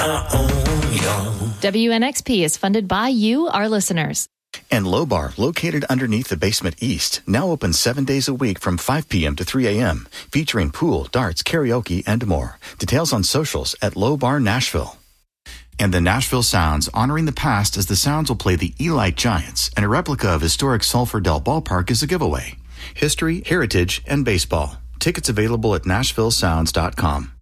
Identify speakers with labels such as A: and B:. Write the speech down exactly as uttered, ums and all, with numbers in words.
A: W N X P is funded by you, our listeners.
B: And Low Bar, located underneath the Basement East, now open seven days a week from five p.m. to three a.m., featuring pool, darts, karaoke, and more. Details on socials at Low Bar Nashville. And the Nashville Sounds, honoring the past as the Sounds will play the Elite Giants, and a replica of historic Sulphur Dell Ballpark is a giveaway. History, heritage, and baseball. Tickets available at nashville sounds dot com.